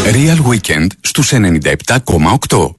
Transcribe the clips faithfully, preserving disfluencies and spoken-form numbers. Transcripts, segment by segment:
Real Weekend στους ενενήντα επτά κόμμα οκτώ.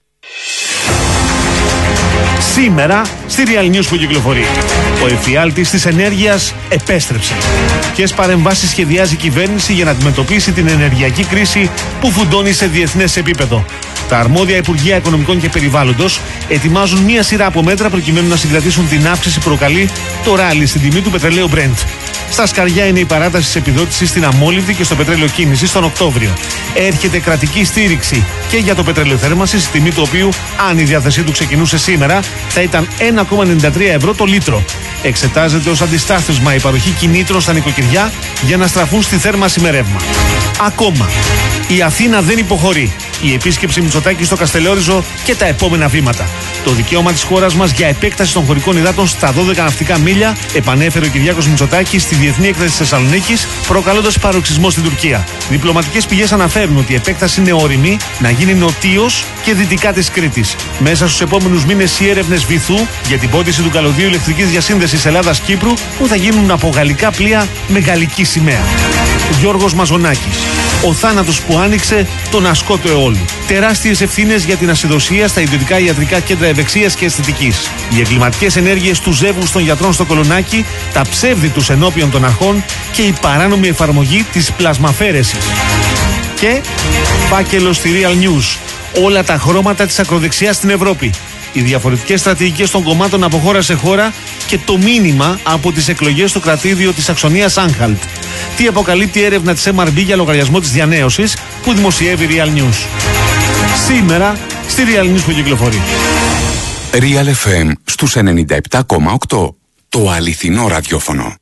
Σήμερα στη Real News που κυκλοφορεί. Ο εφιάλτης της ενέργειας επέστρεψε. Ποιες παρεμβάσεις σχεδιάζει η κυβέρνηση για να αντιμετωπίσει την ενεργειακή κρίση που φουντώνει σε διεθνές επίπεδο. Τα αρμόδια Υπουργεία Οικονομικών και Περιβάλλοντος ετοιμάζουν μία σειρά από μέτρα προκειμένου να συγκρατήσουν την αύξηση που προκαλεί το ράλι στην τιμή του πετρελαίου Brent. Στα σκαριά είναι η παράταση της επιδότησης στην αμόλυβδη και στο πετρέλαιο κίνησης τον Οκτώβριο. Έρχεται κρατική στήριξη και για το πετρέλαιο θέρμανσης, η τιμή του οποίου, αν η διάθεσή του ξεκινούσε σήμερα, θα ήταν ένα κόμμα ενενήντα τρία ευρώ το λίτρο. Εξετάζεται ως αντιστάθμισμα η παροχή κινήτρων στα νοικοκυριά για να στραφούν στη θέρμανση με ρεύμα. Ακόμα, η Αθήνα δεν υποχωρεί. Η επίσκεψη Μητσοτάκη στο Καστελόριζο και τα επόμενα βήματα. Το δικαίωμα της χώρας μας για επέκταση των χωρικών υδάτων στα δώδεκα ναυτικά μίλια επανέφερε ο Κυριάκος Μητσοτάκης στη Διεθνή Έκθεση της Θεσσαλονίκης, προκαλώντας παροξισμό στην Τουρκία. Διπλωματικές πηγές αναφέρουν ότι η επέκταση είναι όριμη να γίνει νοτίως και δυτικά της Κρήτης. Μέσα στους επόμενους μήνες οι έρευνες βυθού για την πόντιση του καλωδίου ηλεκτρικής διασύνδεσης Ελλάδας-Κύπρου που θα γίνουν από γαλλικά πλοία με γαλλική σημαία. Γιώργος Μαζονάκης. Ο θάνατος που άνοιξε τον ασκό του αιώλου. Τεράστιες ευθύνες για την ασυδοσία στα ιδιωτικά ιατρικά κέντρα ευεξίας και αισθητικής. Οι εγκληματικές ενέργειες του ζεύγους των γιατρών στο Κολονάκι, τα ψεύδη τους ενώπιον των αρχών και η παράνομη εφαρμογή της πλασμαφέρεσης. Και φάκελος στη Real News. Όλα τα χρώματα της ακροδεξιάς στην Ευρώπη. Οι διαφορετικές στρατηγικές των κομμάτων από χώρα σε χώρα και το μήνυμα από τις εκλογές στο κρατήδιο της Αξονίας Άνχαλτ. Τι αποκαλύπτει η έρευνα της εμ αρ μπι για λογαριασμό της διανέωσης που δημοσιεύει Real News. Σήμερα στη Real News που κυκλοφορεί. Real εφ εμ στους ενενήντα επτά κόμμα οκτώ. Το αληθινό ραδιόφωνο.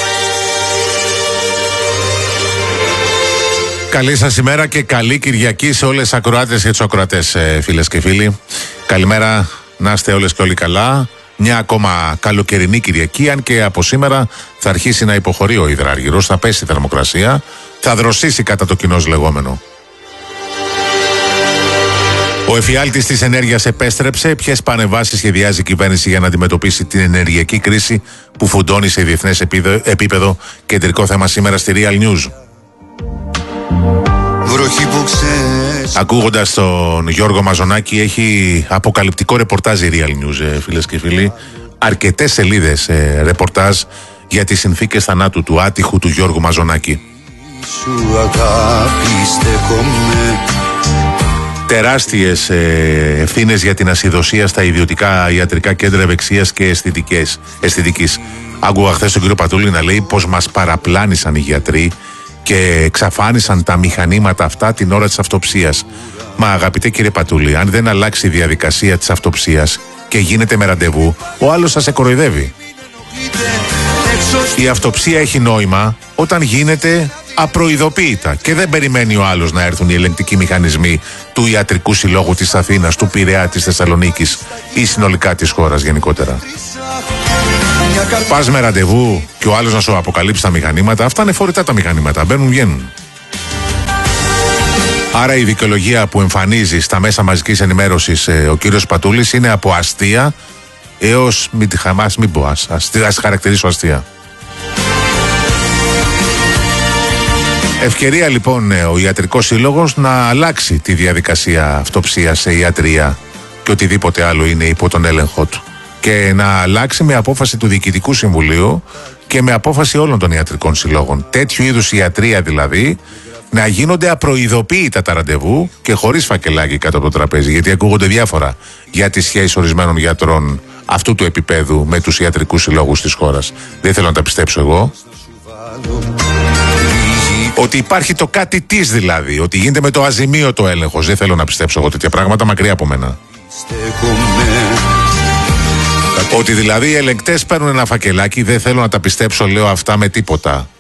Καλή σας ημέρα και καλή Κυριακή σε όλες τις ακροάτες και τους ακροατές, φίλες και φίλοι. Καλημέρα, να είστε όλες και όλοι καλά. Μια ακόμα καλοκαιρινή Κυριακή, αν και από σήμερα θα αρχίσει να υποχωρεί ο υδράργυρος, θα πέσει η θερμοκρασία, θα δροσίσει κατά το κοινώς λεγόμενο. Ο εφιάλτης της ενέργειας επέστρεψε. Ποιες παρεμβάσεις σχεδιάζει η κυβέρνηση για να αντιμετωπίσει την ενεργειακή κρίση που φουντώνει σε διεθνές επίπεδο, κεντρικό θέμα σήμερα στη Real News. Ακούγοντας τον Γιώργο Μαζονάκη, έχει αποκαλυπτικό ρεπορτάζ η Real News, φίλες και φίλοι. Αρκετές σελίδες ε, ρεπορτάζ για τις συνθήκες θανάτου του άτυχου του Γιώργου Μαζονάκη. Τεράστιες ε, ευθύνες για την ασυδοσία στα ιδιωτικά ιατρικά κέντρα ευεξίας και αισθητικής. Άκουγα χθες τον κύριο Πατούλη να λέει πως μας παραπλάνησαν οι γιατροί και εξαφάνισαν τα μηχανήματα αυτά την ώρα της αυτοψίας. Μα αγαπητέ κύριε Πατούλη, αν δεν αλλάξει η διαδικασία της αυτοψίας και γίνεται με ραντεβού, ο άλλος σας κοροϊδεύει. Η αυτοψία έχει νόημα όταν γίνεται απροειδοποίητα και δεν περιμένει ο άλλος να έρθουν οι ελεγκτικοί μηχανισμοί του Ιατρικού Συλλόγου της Αθήνας, του Πειραιά, της Θεσσαλονίκης ή συνολικά της χώρας γενικότερα. Πας με ραντεβού και ο άλλος να σου αποκαλύψει τα μηχανήματα. Αυτά είναι φορητά τα μηχανήματα, μπαίνουν, βγαίνουν. Άρα η δικαιολογία που εμφανίζει στα μέσα μαζικής ενημέρωσης ε, ο κύριος Πατούλης είναι από αστεία έως μην τη χαμάς, μην πω, ας, ας χαρακτηρίσω αστεία. Ευκαιρία λοιπόν ε, ο Ιατρικός Σύλλογος να αλλάξει τη διαδικασία αυτοψίας σε ιατρία και οτιδήποτε άλλο είναι υπό τον έλεγχό του. Και να αλλάξει με απόφαση του Διοικητικού Συμβουλίου και με απόφαση όλων των ιατρικών συλλόγων. Τέτοιου είδους ιατρία δηλαδή να γίνονται απροειδοποίητα τα ραντεβού και χωρίς φακελάκι κάτω από το τραπέζι. Γιατί ακούγονται διάφορα για τις σχέσεις ορισμένων γιατρών αυτού του επίπεδου με τους ιατρικούς συλλόγους της χώρας. Δεν θέλω να τα πιστέψω εγώ. Ότι υπάρχει το κάτι της δηλαδή, ότι γίνεται με το αζημίωτο έλεγχος. Δεν θέλω να πιστέψω εγώ τέτοια πράγματα, μακριά από μένα. Ότι δηλαδή οι ελεγκτές παίρνουν ένα φακελάκι, δεν θέλω να τα πιστέψω, λέω αυτά με τίποτα.